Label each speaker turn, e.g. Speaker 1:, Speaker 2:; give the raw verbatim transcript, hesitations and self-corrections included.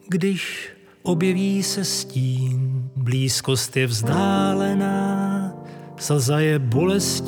Speaker 1: Když objeví se stín, blízkost je vzdálená, slza je bolestí.